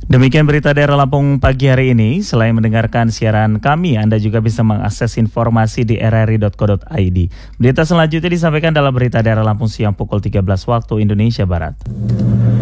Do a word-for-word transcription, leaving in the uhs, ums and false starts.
Demikian berita daerah Lampung pagi hari ini. Selain mendengarkan siaran kami, Anda juga bisa mengakses informasi di r r i dot co dot i d. Berita selanjutnya disampaikan dalam berita daerah Lampung siang pukul tiga belas waktu Indonesia Barat.